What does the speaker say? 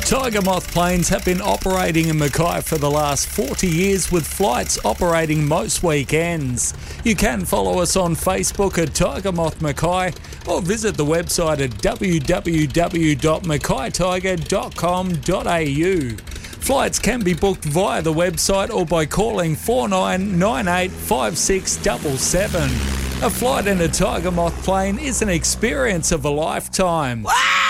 Tiger Moth planes have been operating in Mackay for the last 40 years, with flights operating most weekends. You can follow us on Facebook at Tiger Moth Mackay or visit the website at www.mackaytiger.com.au. Flights can be booked via the website or by calling 4998 5677. A flight in a Tiger Moth plane is an experience of a lifetime. Wow!